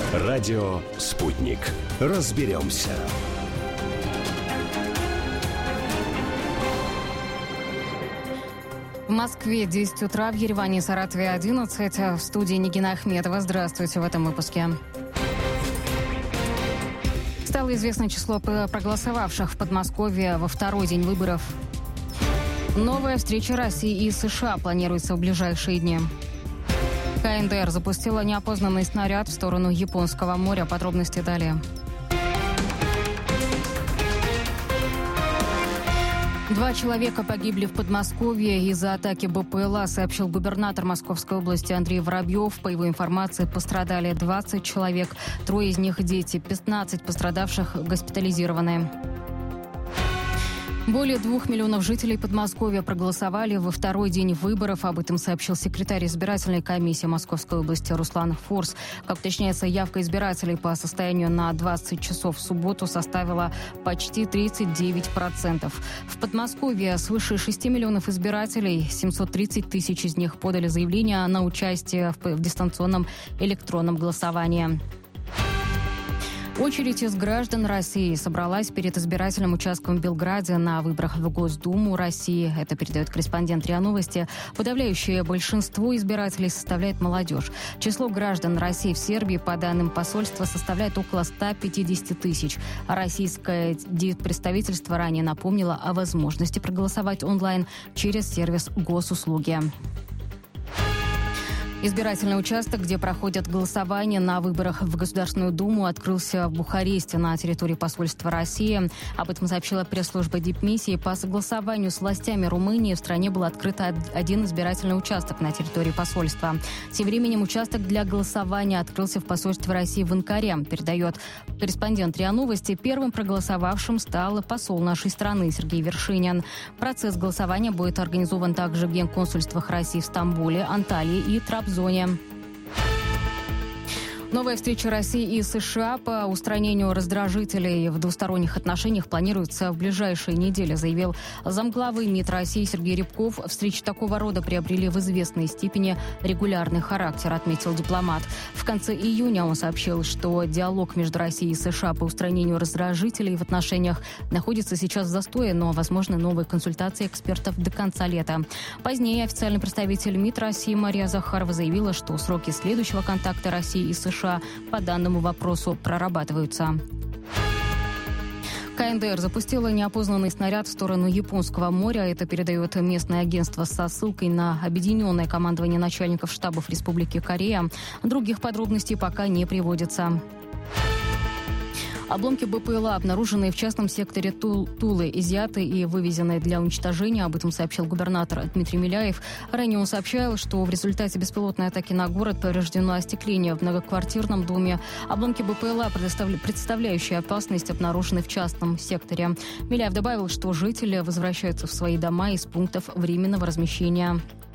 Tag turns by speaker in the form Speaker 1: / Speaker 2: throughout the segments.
Speaker 1: Радио «Спутник». Разберемся.
Speaker 2: В Москве 10 утра, в Ереване и Саратове 11. В студии Нигина Ахмедова. Здравствуйте в этом выпуске. Стало известно число проголосовавших в Подмосковье во второй день выборов. Новая встреча России и США планируется в ближайшие дни. КНДР запустила неопознанный снаряд в сторону Японского моря. Подробности далее. 2 человека погибли в Подмосковье из-за атаки БПЛА, сообщил губернатор Московской области Андрей Воробьев. По его информации, пострадали 20 человек, 3 из них дети, 15 пострадавших госпитализированы. Более 2 миллионов жителей Подмосковья проголосовали во второй день выборов. Об этом сообщил секретарь избирательной комиссии Московской области Руслан Форс. Как уточняется, явка избирателей по состоянию на 20 часов в субботу составила почти 39%. В Подмосковье свыше 6 миллионов избирателей, 730 тысяч из них подали заявление на участие в дистанционном электронном голосовании. Очередь из граждан России собралась перед избирательным участком в Белграде на выборах в Госдуму России. Это передает корреспондент РИА Новости. Подавляющее большинство избирателей составляет молодежь. Число граждан России в Сербии, по данным посольства, составляет около 150 тысяч. Российское представительство ранее напомнило о возможности проголосовать онлайн через сервис госуслуги. Избирательный участок, где проходят голосования на выборах в Государственную Думу, открылся в Бухаресте на территории посольства России. Об этом сообщила пресс-служба дипмиссии. По согласованию с властями Румынии в стране был открыт один избирательный участок на территории посольства. Тем временем участок для голосования открылся в посольстве России в Анкаре. Передает корреспондент РИА Новости. Первым проголосовавшим стал посол нашей страны Сергей Вершинин. Процесс голосования будет организован также в генконсульствах России в Стамбуле, Анталии и Трабзоне. Новая встреча России и США по устранению раздражителей в двусторонних отношениях планируется в ближайшие недели, заявил замглавы МИД России Сергей Рябков. Встречи такого рода приобрели в известной степени регулярный характер, отметил дипломат. В конце июня он сообщил, что диалог между Россией и США по устранению раздражителей в отношениях находится сейчас в застое, но возможны новые консультации экспертов до конца лета. Позднее официальный представитель МИД России Мария Захарова заявила, что сроки следующего контакта России и США по данному вопросу прорабатываются. КНДР запустила неопознанный снаряд в сторону Японского моря. Это передает местное агентство со ссылкой на объединенное командование начальников штабов Республики Корея. Других подробностей пока не приводится. Обломки БПЛА, обнаруженные в частном секторе Тулы, изъяты и вывезены для уничтожения. Об этом сообщил губернатор Дмитрий Миляев. Ранее он сообщал, что в результате беспилотной атаки на город повреждено остекление в многоквартирном доме. Обломки БПЛА, представляющие опасность, обнаружены в частном секторе. Миляев добавил, что жители возвращаются в свои дома из пунктов временного размещения.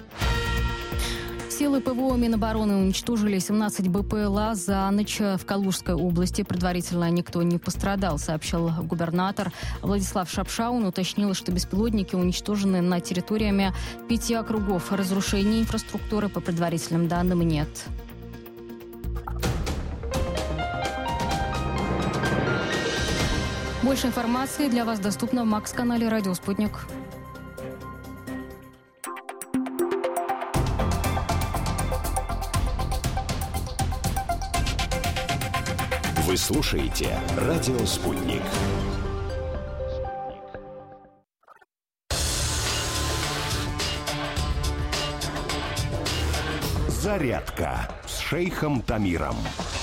Speaker 2: Силы ПВО Минобороны уничтожили 17 БПЛА за ночь в Калужской области. Предварительно никто не пострадал, сообщил губернатор. Владислав Шапшаун уточнил, что беспилотники уничтожены на территориями 5 округов. Разрушений инфраструктуры по предварительным данным нет. Больше информации для вас доступно в Макс-канале «Радио Спутник».
Speaker 1: Вы слушаете «Радио Спутник». Зарядка с шейхом Тамиром.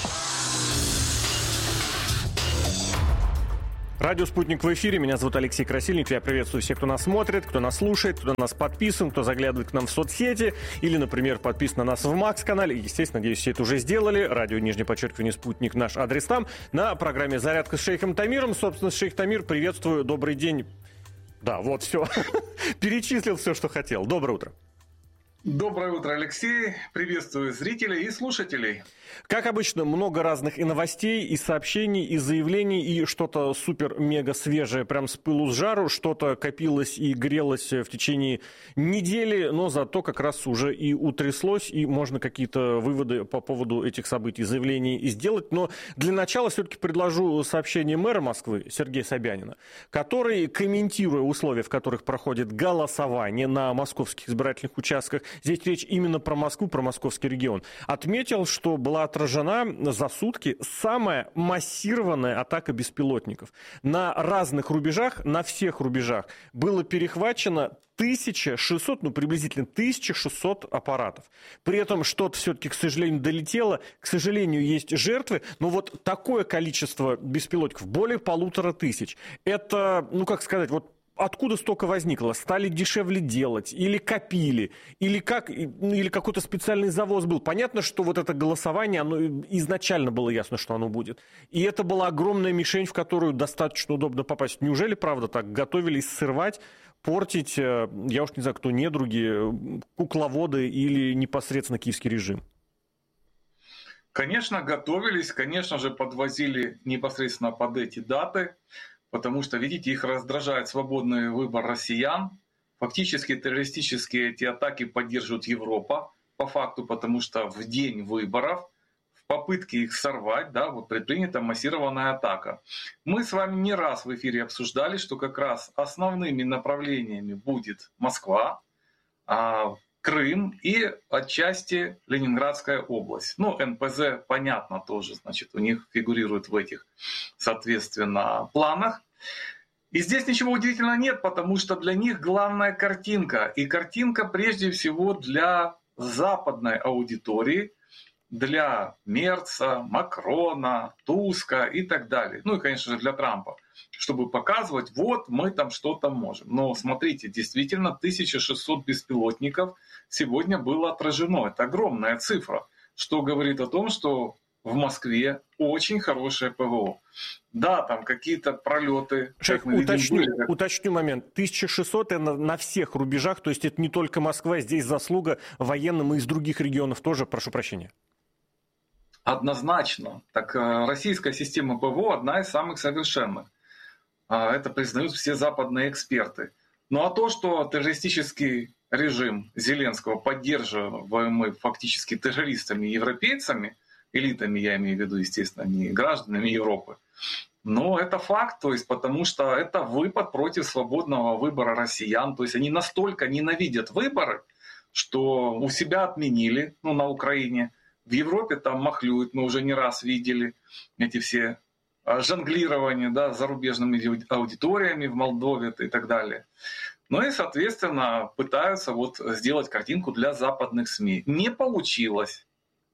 Speaker 3: Радио «Спутник» в эфире. Меня зовут Алексей Красильник. Я приветствую всех, кто нас смотрит, кто нас слушает, кто на нас подписан, кто заглядывает к нам в соцсети или, например, подписан на нас в Макс-канале. Естественно, надеюсь, все это уже сделали. Радио, _, «Спутник», наш адрес там. На программе «Зарядка с шейхом Тамиром». Собственно, шейх Тамир, приветствую. Добрый день. Да, вот все. Перечислил все, что хотел. Доброе утро.
Speaker 4: Доброе утро, Алексей. Приветствую зрителей и слушателей.
Speaker 3: Как обычно, много разных и новостей, и сообщений, и заявлений, и что-то супер-мега свежее, прям с пылу с жару, что-то копилось и грелось в течение недели, но зато как раз уже и утряслось, и можно какие-то выводы по поводу этих событий, заявлений и сделать. Но для начала все-таки предложу сообщение мэра Москвы Сергея Собянина, который, комментируя условия, в которых проходит голосование на московских избирательных участках, здесь речь именно про Москву, про московский регион, отметил, что была отражена за сутки самая массированная атака беспилотников. На разных рубежах, на всех рубежах было перехвачено 1600, приблизительно 1600 аппаратов. При этом что-то все-таки, к сожалению, долетело. К сожалению, есть жертвы, но вот такое количество беспилотников, более 1500, это, как сказать, откуда столько возникло? Стали дешевле делать? Или копили? Или какой-то специальный завоз был? Понятно, что вот это голосование, оно изначально было ясно, что оно будет. И это была огромная мишень, в которую достаточно удобно попасть. Неужели, правда, так готовились срывать, портить, я уж не знаю, кто недруги, кукловоды или непосредственно киевский режим?
Speaker 4: Конечно, готовились, конечно же, подвозили непосредственно под эти даты. Потому что, видите, их раздражает свободный выбор россиян. Фактически террористические эти атаки поддерживает Европа по факту, потому что в день выборов, в попытке их сорвать, предпринята массированная атака. Мы с вами не раз в эфире обсуждали, что как раз основными направлениями будет Москва, Крым и отчасти Ленинградская область. НПЗ, понятно, тоже, у них фигурирует в этих, соответственно, планах. И здесь ничего удивительного нет, потому что для них главная картинка. И картинка прежде всего для западной аудитории, для Мерца, Макрона, Туска и так далее. И, конечно же, для Трампа, чтобы показывать, вот мы там что-то можем. Но смотрите, действительно, 1600 беспилотников сегодня было отражено. Это огромная цифра, что говорит о том, что в Москве очень хорошее ПВО. Да, там какие-то пролеты.
Speaker 3: Уточню момент. 1600 это на всех рубежах, то есть это не только Москва, здесь заслуга военным и из других регионов тоже, прошу прощения.
Speaker 4: Однозначно. Так российская система ПВО одна из самых совершенных. Это признают все западные эксперты. Ну а то, что террористический режим Зеленского поддерживаемый фактически террористами и европейцами, элитами я имею в виду, естественно, не гражданами Европы, но это факт, то есть потому что это выпад против свободного выбора россиян. То есть они настолько ненавидят выборы, что у себя отменили, на Украине. В Европе там махлюют, мы уже не раз видели эти все жонглирования зарубежными аудиториями в Молдове и так далее. Ну и, соответственно, пытаются сделать картинку для западных СМИ. Не получилось.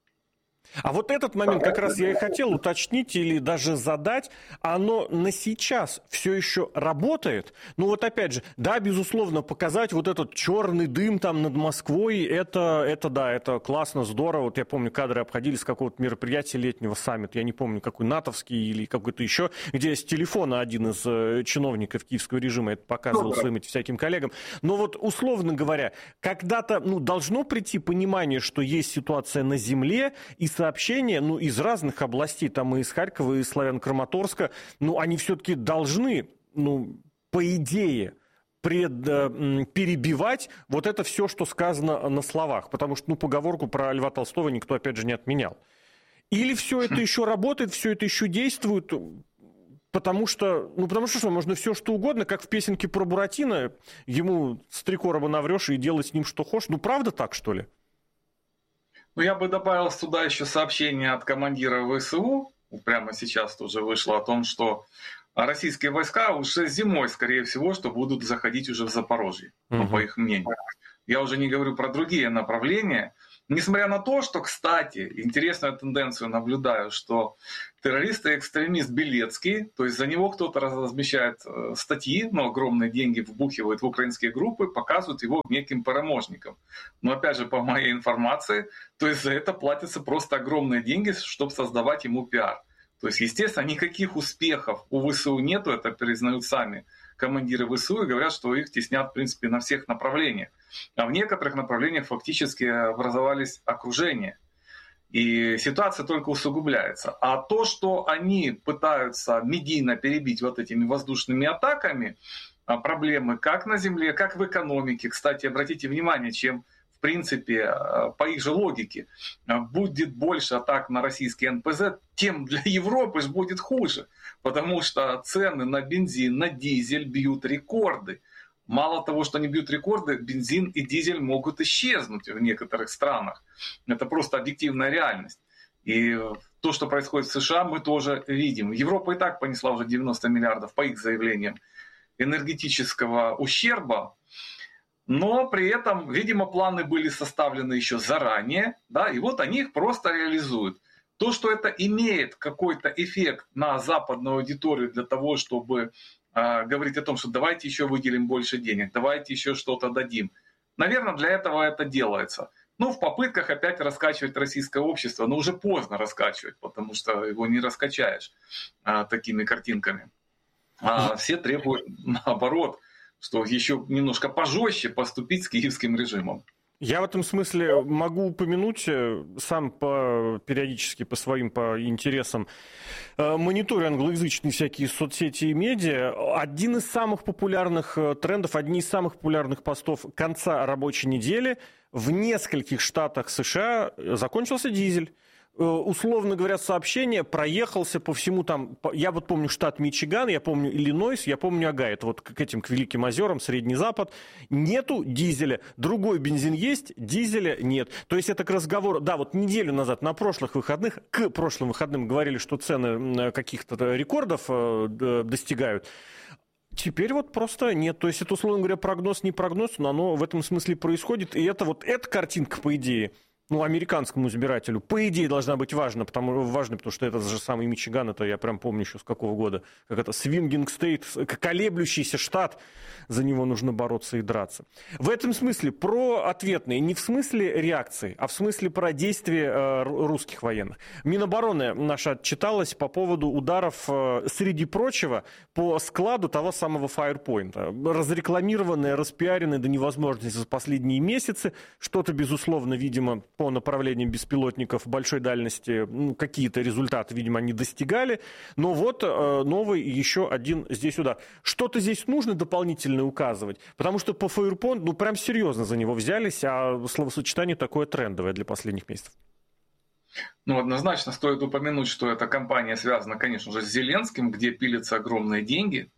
Speaker 3: А вот этот момент как раз я и хотел уточнить или даже задать. Оно на сейчас все еще работает? Опять же, да, безусловно, показать вот этот черный дым там над Москвой, это классно, здорово. Я помню, кадры обходили с какого-то мероприятия летнего, саммита, я не помню, какой натовский или какой-то еще, где с телефона один из чиновников киевского режима это показывал своим всяким коллегам. Но условно говоря, когда-то должно прийти понимание, что есть ситуация на земле, и сообщения, из разных областей, там и из Харькова, и из Славяно-Краматорска, они все-таки должны, по идее, перебивать вот это все, что сказано на словах. Потому что, поговорку про Льва Толстого никто, опять же, не отменял. Или все это еще работает, все это еще действует, потому что можно все что угодно, как в песенке про Буратино, ему с 3 короба наврешь и делать с ним что хочешь. Правда так, что ли?
Speaker 4: Я бы добавил сюда еще сообщение от командира ВСУ, прямо сейчас тоже вышло о том, что российские войска уже зимой, скорее всего, что будут заходить уже в Запорожье, по их мнению. Я уже не говорю про другие направления. Несмотря на то, что, кстати, интересную тенденцию наблюдаю, что террорист и экстремист Белецкий, то есть за него кто-то размещает статьи, огромные деньги вбухивают в украинские группы, показывают его неким переможником. Но опять же, по моей информации, то есть за это платятся просто огромные деньги, чтобы создавать ему пиар. То есть, естественно, никаких успехов у ВСУ нету, это признают сами командиры ВСУ и говорят, что их теснят, в принципе, на всех направлениях. А в некоторых направлениях фактически образовались окружения. И ситуация только усугубляется. А то, что они пытаются медийно перебить вот этими воздушными атаками, проблемы как на земле, как в экономике. Кстати, обратите внимание, чем, в принципе, по их же логике, будет больше атак на российский НПЗ, тем для Европы же будет хуже. Потому что цены на бензин, на дизель бьют рекорды. Мало того, что они бьют рекорды, бензин и дизель могут исчезнуть в некоторых странах. Это просто объективная реальность. И то, что происходит в США, мы тоже видим. Европа и так понесла уже 90 миллиардов, по их заявлениям, энергетического ущерба. Но при этом, видимо, планы были составлены еще заранее, да, и вот они их просто реализуют. То, что это имеет какой-то эффект на западную аудиторию для того, чтобы говорить о том, что давайте еще выделим больше денег, давайте еще что-то дадим. Наверное, для этого это делается. Ну, в попытках опять раскачивать российское общество, но уже поздно раскачивать, потому что его не раскачаешь такими картинками. Все требуют, наоборот, что еще немножко пожестче поступить с киевским режимом.
Speaker 3: Я в этом смысле могу упомянуть, сам периодически по своим интересам мониторю англоязычные всякие соцсети и медиа. Один из самых популярных трендов, одни из самых популярных постов конца рабочей недели: в нескольких штатах США закончился дизель. Условно говоря, сообщение проехался по всему там, я вот помню штат Мичиган, я помню Иллинойс, я помню Огайо, это вот к этим, к Великим озерам, Средний Запад, нету дизеля, другой бензин есть, дизеля нет. То есть это к разговору, да, вот неделю назад, на прошлых выходных, к прошлым выходным говорили, что цены каких-то рекордов достигают. Теперь вот просто нет. То есть это, условно говоря, прогноз, не прогноз, но оно в этом смысле происходит. И это вот эта картинка, по идее, американскому избирателю, по идее, должна быть важна, потому что это же самый Мичиган, это я прям помню еще с какого года, как это свингинг стейт, колеблющийся штат, за него нужно бороться и драться. В этом смысле про ответные, не в смысле реакции, а в смысле про действия русских военных. Минобороны наша отчиталась по поводу ударов, среди прочего, по складу того самого Firepoint. Разрекламированное, распиаренное до невозможности за последние месяцы, что-то, безусловно, видимо, по направлениям беспилотников большой дальности какие-то результаты, видимо, они достигали. Но вот новый еще один здесь удар. Что-то здесь нужно дополнительно указывать, потому что по Firepoint, прям серьезно за него взялись, а словосочетание такое трендовое для последних месяцев.
Speaker 4: Однозначно стоит упомянуть, что эта кампания связана, конечно же, с Зеленским, где пилятся огромные деньги.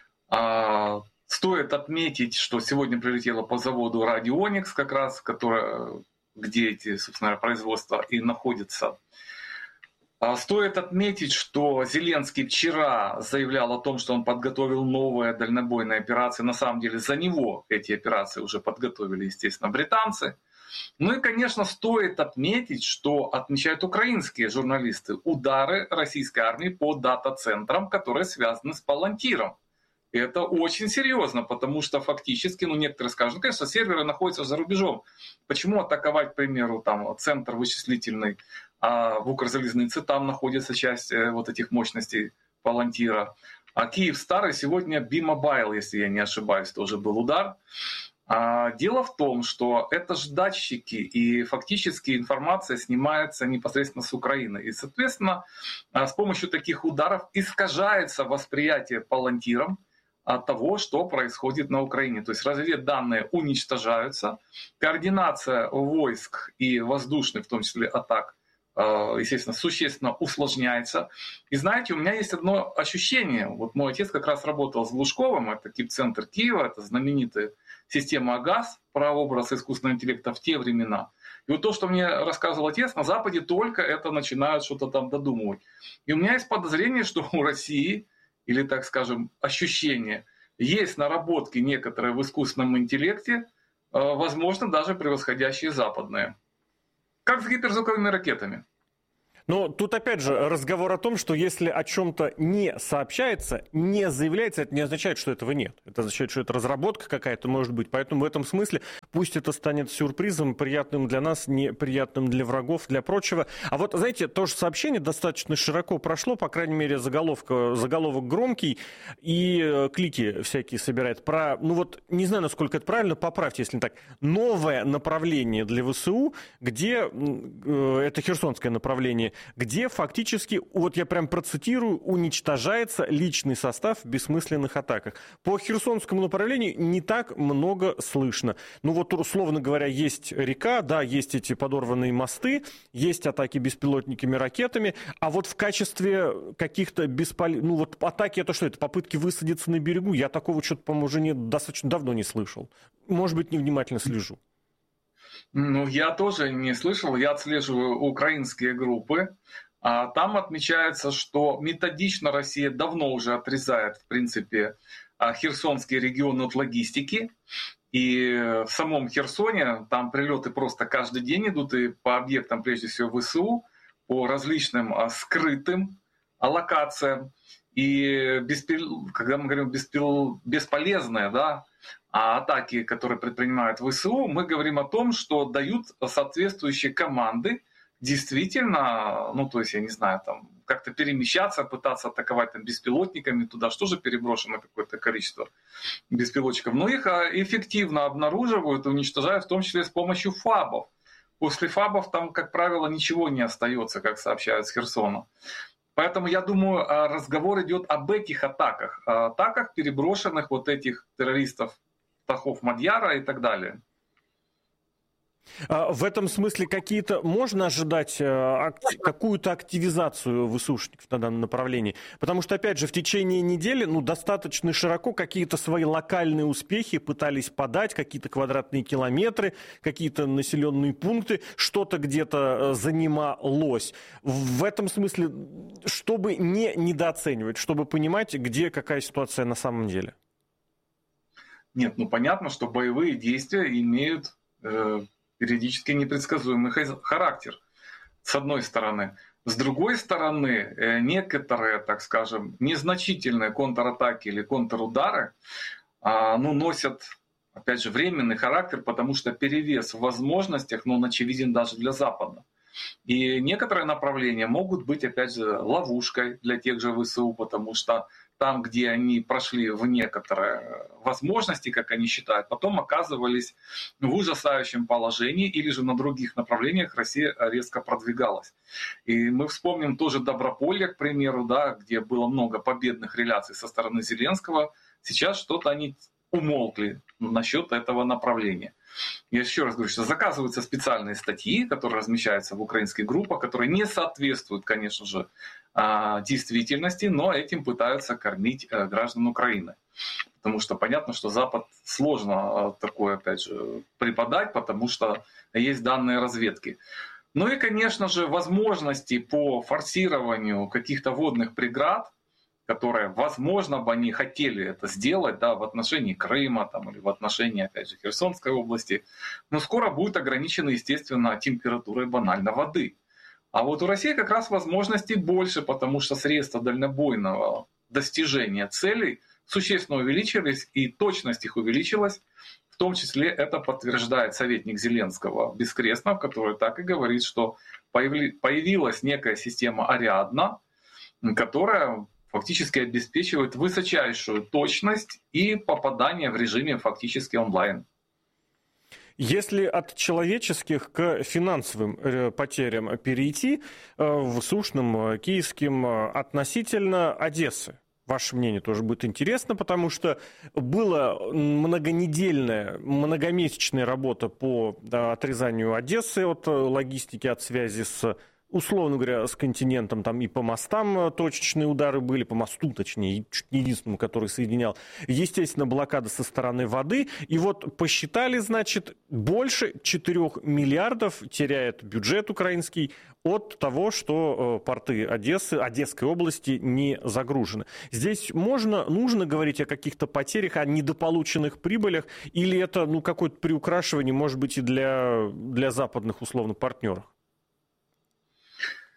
Speaker 4: Стоит отметить, что сегодня прилетела по заводу Радионикс, как раз, где эти, собственно, производства и находятся. Стоит отметить, что Зеленский вчера заявлял о том, что он подготовил новые дальнобойные операции. На самом деле за него эти операции уже подготовили, естественно, британцы. Ну и, конечно, стоит отметить, что отмечают украинские журналисты удары российской армии по дата-центрам, которые связаны с Палантиром. И это очень серьезно, потому что фактически, некоторые скажут, конечно, серверы находятся за рубежом. Почему атаковать, к примеру, там центр вычислительный в Укрзалезнице, там находится часть вот этих мощностей Палантира. А Киев-Старый сегодня B-Mobile, если я не ошибаюсь, тоже был удар. Дело в том, что это же датчики, и фактически информация снимается непосредственно с Украины. И, соответственно, с помощью таких ударов искажается восприятие Палантиром от того, что происходит на Украине. То есть разведданные уничтожаются, координация войск и воздушных, в том числе атак, естественно, существенно усложняется. И знаете, у меня есть одно ощущение. Вот мой отец как раз работал с Глушковым, это кибцентр Киева, это знаменитая система АГАС, прообраз искусственного интеллекта в те времена. И вот то, что мне рассказывал отец, на Западе только это начинают что-то там додумывать. И у меня есть подозрение, что у России, или, так скажем, ощущение, есть наработки некоторые в искусственном интеллекте, возможно, даже превосходящие западные. Как с гиперзвуковыми ракетами.
Speaker 3: Но тут опять же разговор о том, что если о чем-то не сообщается, не заявляется, это не означает, что этого нет. Это означает, что это разработка какая-то может быть. Поэтому в этом смысле пусть это станет сюрпризом, приятным для нас, неприятным для врагов, для прочего. А вот, знаете, то же сообщение достаточно широко прошло, по крайней мере, заголовок громкий, и клики всякие собирает. Про, ну вот, не знаю, насколько это правильно, поправьте, если не так. Новое направление для ВСУ, где, это херсонское направление, где фактически, вот я прям процитирую, уничтожается личный состав в бессмысленных атаках. По херсонскому направлению не так много слышно. Ну вот, условно говоря, есть река, да, есть эти подорванные мосты, есть атаки беспилотниками, ракетами, а вот в качестве каких-то ну вот атаки, это что, это попытки высадиться на берегу, я такого что-то, по-моему, уже достаточно давно не слышал. Может быть, невнимательно слежу.
Speaker 4: Ну, я тоже не слышал, я отслеживаю украинские группы. Там отмечается, что методично Россия давно уже отрезает, в принципе, Херсонский регион от логистики. И в самом Херсоне там прилеты просто каждый день идут и по объектам, прежде всего, ВСУ, по различным скрытым локациям. И когда мы говорим бесполезные, да, атаки, которые предпринимают ВСУ, мы говорим о том, что дают соответствующие команды действительно, ну то есть, я не знаю, там как-то перемещаться, пытаться атаковать там беспилотниками, туда что же переброшено какое-то количество беспилотчиков, но их эффективно обнаруживают и уничтожают, в том числе с помощью ФАБов. После ФАБов там, как правило, ничего не остается, как сообщают с Херсона. Поэтому, я думаю, разговор идет об этих атаках, переброшенных вот этих террористов Тахов Мадьяра и так далее.
Speaker 3: В этом смысле можно ожидать какую-то активизацию ВСУшников на данном направлении? Потому что, опять же, в течение недели достаточно широко какие-то свои локальные успехи пытались подать, какие-то квадратные километры, какие-то населенные пункты, что-то где-то занималось. В этом смысле, чтобы не недооценивать, чтобы понимать, где какая ситуация на самом деле.
Speaker 4: Нет, понятно, что боевые действия имеют периодически непредсказуемый характер, с одной стороны. С другой стороны, некоторые, так скажем, незначительные контратаки или контрудары носят, опять же, временный характер, потому что перевес в возможностях, он очевиден даже для Запада. И некоторые направления могут быть, опять же, ловушкой для тех же ВСУ, потому что там, где они прошли в некоторые возможности, как они считают, потом оказывались в ужасающем положении, или же на других направлениях Россия резко продвигалась. И мы вспомним тоже Доброполье, к примеру, да, где было много победных реляций со стороны Зеленского. Сейчас что-то они умолкли насчет этого направления. Я еще раз говорю, что заказываются специальные статьи, которые размещаются в украинских группах, которые не соответствуют, конечно же, действительности, но этим пытаются кормить граждан Украины. Потому что понятно, что Запад сложно такое, опять же, преподать, потому что есть данные разведки. Ну и, конечно же, возможности по форсированию каких-то водных преград, которые, возможно, бы они хотели это сделать, да, в отношении Крыма там, или в отношении, опять же, Херсонской области, но скоро будет ограничена, естественно, температурой банально воды. А вот у России как раз возможностей больше, потому что средства дальнобойного достижения целей существенно увеличились, и точность их увеличилась. В том числе это подтверждает советник Зеленского Бескрестнов, который так и говорит, что появилась некая система Ариадна, которая фактически обеспечивает высочайшую точность и попадание в режиме фактически онлайн.
Speaker 3: Если от человеческих к финансовым потерям перейти, в Сушном, Киевским, относительно Одессы, ваше мнение тоже будет интересно, потому что была многонедельная, многомесячная работа по отрезанию Одессы от логистики, от связи с, условно говоря, с континентом, там и по мостам точечные удары были, по мосту, точнее, чуть не единственному, который соединял. Естественно, блокада со стороны воды. И вот посчитали, значит, больше 4 миллиардов теряет бюджет украинский от того, что порты Одессы, Одесской области не загружены. Здесь нужно говорить о каких-то потерях, о недополученных прибылях, или это какое-то приукрашивание, может быть, и для западных, условно, партнеров?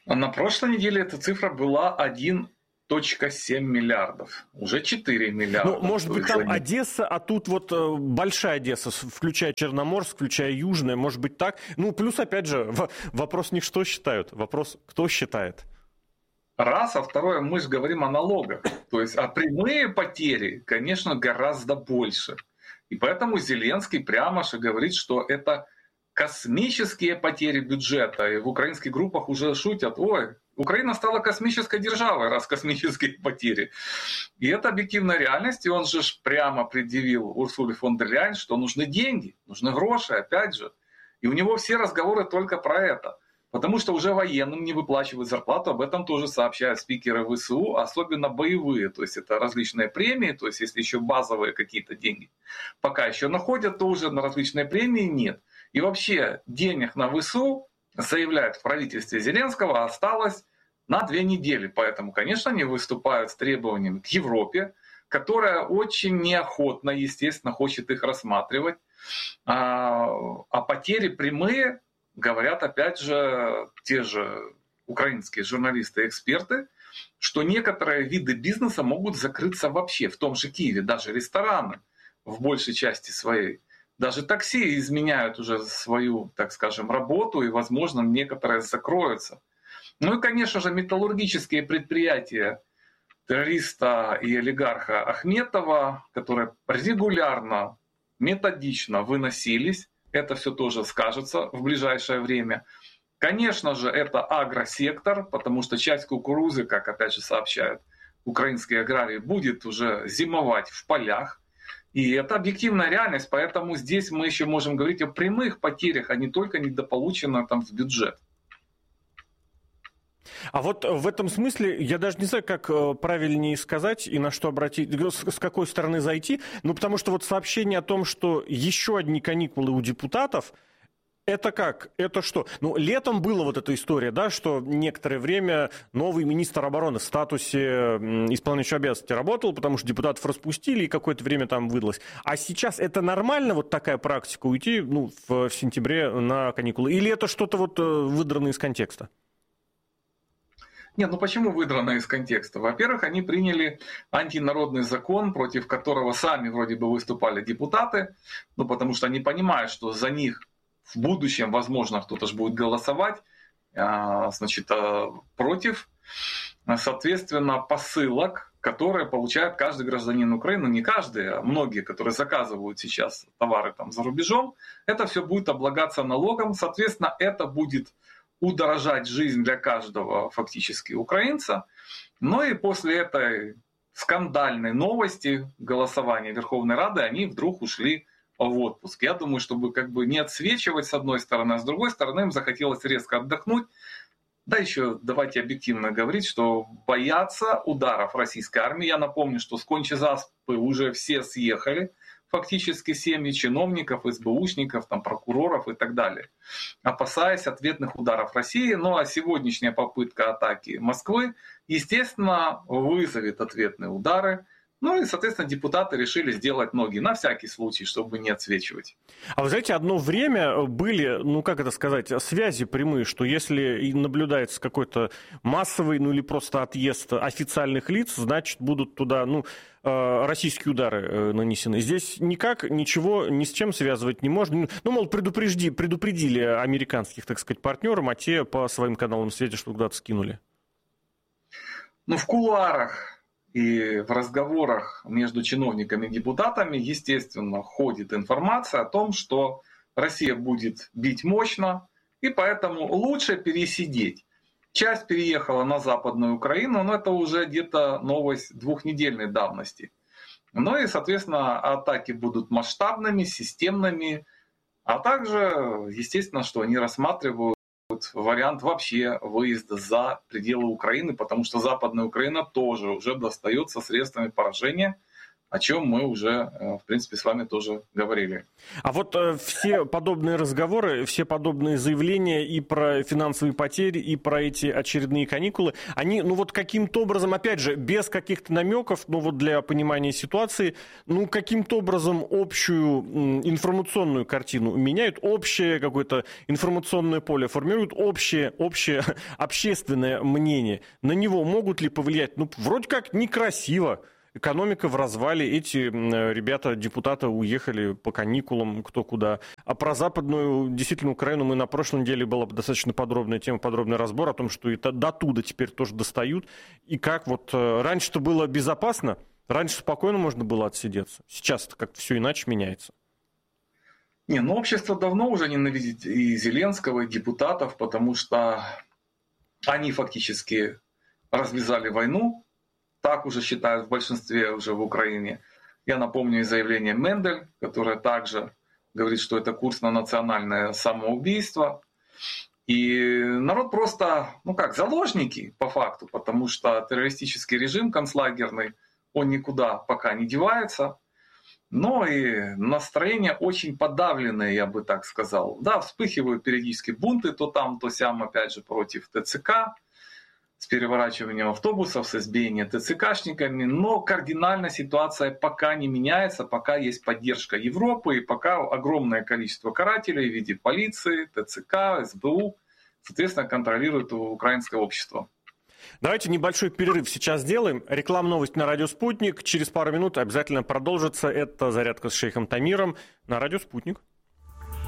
Speaker 4: А на прошлой неделе эта цифра была 1,7 миллиардов. Уже 4 миллиарда.
Speaker 3: Ну, может быть, там Одесса, а тут вот большая Одесса, включая Черноморск, включая Южная, может быть так. Ну, плюс, опять же, вопрос не что считают, вопрос кто считает.
Speaker 4: Раз, а второе, мы же говорим о налогах. То есть, а прямые потери, конечно, гораздо больше. И поэтому Зеленский прямо же говорит, что это космические потери бюджета. И в украинских группах уже шутят: ой, Украина стала космической державой, раз космические потери. И это объективная реальность. И он же прямо предъявил Урсуле фон дер Ляйен, что нужны деньги, нужны гроши, опять же. И у него все разговоры только про это. Потому что уже военным не выплачивают зарплату, об этом тоже сообщают спикеры ВСУ, особенно боевые. То есть это различные премии, то есть если еще базовые какие-то деньги пока еще находят, то уже на различные премии нет. И вообще денег на ВСУ, заявляют в правительстве Зеленского, осталось на 2 недели. Поэтому, конечно, они выступают с требованиями к Европе, которая очень неохотно, естественно, хочет их рассматривать. А потери прямые, говорят, опять же, те же украинские журналисты и эксперты, что некоторые виды бизнеса могут закрыться вообще. В том же Киеве даже рестораны в большей части своей. Даже такси изменяют уже свою, так скажем, работу, и, возможно, некоторые закроются. Ну и, конечно же, металлургические предприятия террориста и олигарха Ахметова, которые регулярно, методично выносились, это все тоже скажется в ближайшее время. Конечно же, это агросектор, потому что часть кукурузы, как опять же сообщают украинские аграрии, будет уже зимовать в полях. И это объективная реальность, поэтому здесь мы еще можем говорить о прямых потерях, а не только недополученном там в бюджет.
Speaker 3: А вот в этом смысле я даже не знаю, как правильнее сказать и на что обратить, с какой стороны зайти. Ну, потому что вот сообщение о том, что еще одни каникулы у депутатов, это как? Это что? Ну, летом была вот эта история, да, что некоторое время новый министр обороны в статусе исполняющего обязанности работал, потому что депутатов распустили, и какое-то время там выдалось. А сейчас это нормально, вот такая практика, уйти в сентябре на каникулы? Или это что-то вот выдрано из контекста?
Speaker 4: Нет, ну почему выдрано из контекста? Во-первых, они приняли антинародный закон, против которого сами вроде бы выступали депутаты, ну потому что они понимают, что за них в будущем, возможно, кто-то же будет голосовать, значит, против, соответственно, посылок, которые получает каждый гражданин Украины, не каждый, а многие, которые заказывают сейчас товары там за рубежом, это все будет облагаться налогом, соответственно, это будет удорожать жизнь для каждого фактически украинца. Но и после этой скандальной новости голосования Верховной Рады они вдруг ушли в отпуск. Я думаю, чтобы как бы не отсвечивать с одной стороны, а с другой стороны им захотелось резко отдохнуть. Да, еще давайте объективно говорить, что боятся ударов российской армии. Я напомню, что с Конча-Заспы уже все съехали, фактически семьи чиновников, СБУшников, там, прокуроров и так далее, опасаясь ответных ударов России. Ну а сегодняшняя попытка атаки Москвы, естественно, вызовет ответные удары. Ну и, соответственно, депутаты решили сделать ноги на всякий случай, чтобы не отсвечивать.
Speaker 3: А вы знаете, одно время были, ну как это сказать, связи прямые, что если наблюдается какой-то массовый, ну или просто отъезд официальных лиц, значит будут туда, российские удары нанесены. Здесь никак ничего ни с чем связывать не можно. Ну, мол, предупредили американских, так сказать, партнерам, а те по своим каналам связи что куда-то скинули.
Speaker 4: Ну, в кулуарах и в разговорах между чиновниками и депутатами, естественно, ходит информация о том, что Россия будет бить мощно, и поэтому лучше пересидеть. Часть переехала на Западную Украину, но это уже где-то новость 2-недельной давности. Ну и, соответственно, атаки будут масштабными, системными, а также, естественно, что они рассматривают вариант вообще выезда за пределы Украины, потому что Западная Украина тоже уже достается средствами поражения о чем мы уже, в принципе, с вами тоже говорили.
Speaker 3: А вот все подобные разговоры, все подобные заявления и про финансовые потери, и про эти очередные каникулы, они, ну вот каким-то образом, опять же, без каких-то намеков, ну вот для понимания ситуации, ну каким-то образом общую информационную картину меняют, общее какое-то информационное поле, формируют общее общественное мнение. На него могут ли повлиять? Ну, вроде как некрасиво. Экономика в развале, эти ребята, депутаты уехали по каникулам, кто куда. А про Западную, действительно, Украину мы на прошлой неделе была достаточно подробная тема, подробный разбор о том, что и до туда теперь тоже достают. И как вот раньше-то было безопасно, раньше спокойно можно было отсидеться. Сейчас-то как-то все иначе меняется.
Speaker 4: Ну общество давно уже ненавидит и Зеленского, и депутатов, потому что они фактически развязали войну. Так уже считают в большинстве уже в Украине. Я напомню и заявление Мендель, которое также говорит, что это курс на национальное самоубийство. И народ просто, заложники по факту, потому что террористический режим концлагерный, он никуда пока не девается. Но и настроения очень подавленные, я бы так сказал. Да, вспыхивают периодически бунты, то там, то сям, опять же, против ТЦК, с переворачиванием автобусов, с избиением ТЦКшниками, но кардинально ситуация пока не меняется, пока есть поддержка Европы, и пока огромное количество карателей в виде полиции, ТЦК, СБУ, соответственно, контролирует украинское общество.
Speaker 3: Давайте небольшой перерыв сейчас сделаем. Реклама, новость на радио «Спутник». Через пару минут обязательно продолжится. Это «Зарядка с шейхом Тамиром» на радио «Спутник».